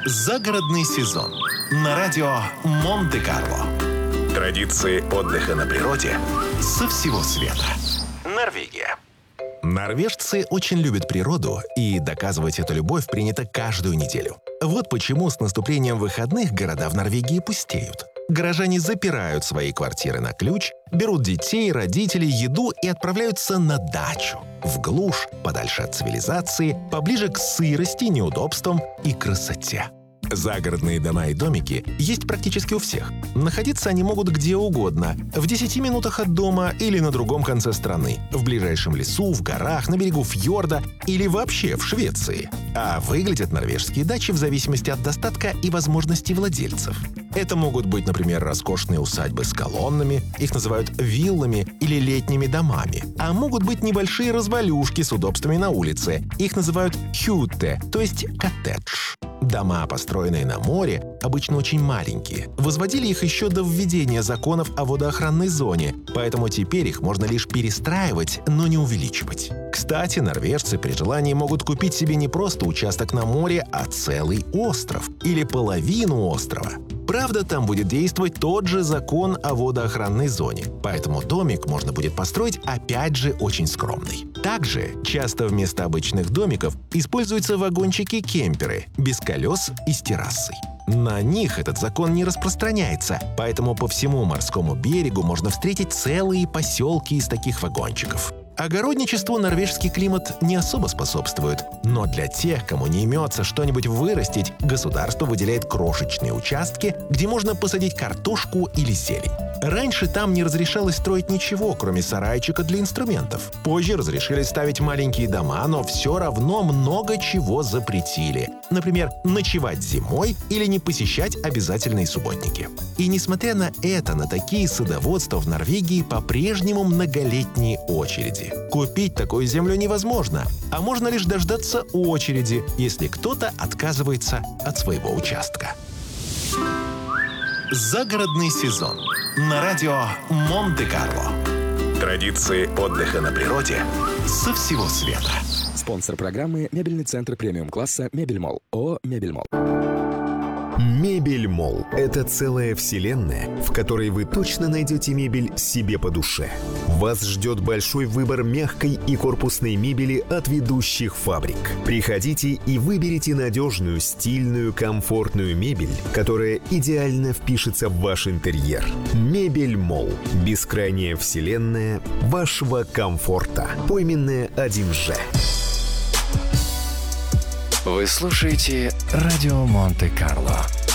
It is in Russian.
Загородный сезон на радио Монте-Карло. Традиции отдыха на природе со всего света. Норвегия. Норвежцы очень любят природу, и доказывать эту любовь принято каждую неделю. Вот почему с наступлением выходных города в Норвегии пустеют. Горожане запирают свои квартиры на ключ, берут детей, родителей, еду и отправляются на дачу. В глушь, подальше от цивилизации, поближе к сырости, неудобствам и красоте. Загородные дома и домики есть практически у всех. Находиться они могут где угодно, в 10 минутах от дома или на другом конце страны, в ближайшем лесу, в горах, на берегу фьорда или вообще в Швеции. А выглядят норвежские дачи в зависимости от достатка и возможностей владельцев. Это могут быть, например, роскошные усадьбы с колоннами, их называют виллами или летними домами. А могут быть небольшие развалюшки с удобствами на улице, их называют хютте, то есть коттедж. Дома, построенные на море, обычно очень маленькие. Возводили их еще до введения законов о водоохранной зоне, поэтому теперь их можно лишь перестраивать, но не увеличивать. Кстати, норвежцы при желании могут купить себе не просто участок на море, а целый остров или половину острова. Правда, там будет действовать тот же закон о водоохранной зоне, поэтому домик можно будет построить опять же очень скромный. Также часто вместо обычных домиков используются вагончики-кемперы без колес и с террасой. На них этот закон не распространяется, поэтому по всему морскому берегу можно встретить целые поселки из таких вагончиков. Огородничеству норвежский климат не особо способствует, но для тех, кому не имется что-нибудь вырастить, государство выделяет крошечные участки, где можно посадить картошку или зелень. Раньше там не разрешалось строить ничего, кроме сарайчика для инструментов. Позже разрешили ставить маленькие дома, но все равно много чего запретили. Например, ночевать зимой или не посещать обязательные субботники. И несмотря на это, на такие садоводства в Норвегии по-прежнему многолетние очереди. Купить такую землю невозможно, а можно лишь дождаться очереди, если кто-то отказывается от своего участка. Загородный сезон на радио Монте-Карло. Традиции отдыха на природе со всего света. Спонсор программы — мебельный центр премиум-класса «Мебельмолл». ООО «Мебельмолл». Мебельмолл – это целая вселенная, в которой вы точно найдете мебель себе по душе. Вас ждет большой выбор мягкой и корпусной мебели от ведущих фабрик. Приходите и выберите надежную, стильную, комфортную мебель, которая идеально впишется в ваш интерьер. Мебельмолл – бескрайняя вселенная вашего комфорта. Пойменная 1Ж. Вы слушаете радио Монте-Карло.